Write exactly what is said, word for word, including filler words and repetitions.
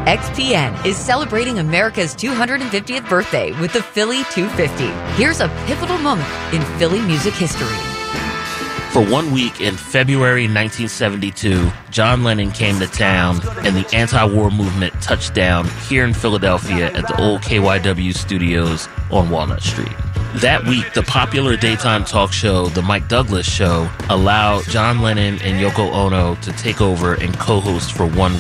X P N is celebrating America's two hundred fiftieth birthday with the Philly two fifty. Here's a pivotal moment in Philly music history. For one week in February nineteen seventy-two, John Lennon came to town and the anti-war movement touched down here in Philadelphia at the old K Y W studios on Walnut Street. That week, the popular daytime talk show, The Mike Douglas Show, allowed John Lennon and Yoko Ono to take over and co-host for one